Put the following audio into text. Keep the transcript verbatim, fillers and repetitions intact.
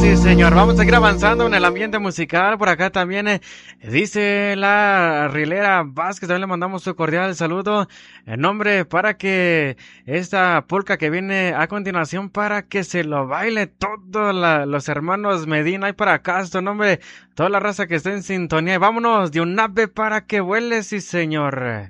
Sí, señor. Vamos a seguir avanzando en el ambiente musical. Por acá también eh, dice la Rilera Vázquez. También le mandamos su cordial saludo. En nombre para que esta polca que viene a continuación para que se lo baile todos la- los hermanos Medina y para acá. Esto nombre, toda la raza que esté en sintonía. Y vámonos de un ave para que vuele, sí, señor.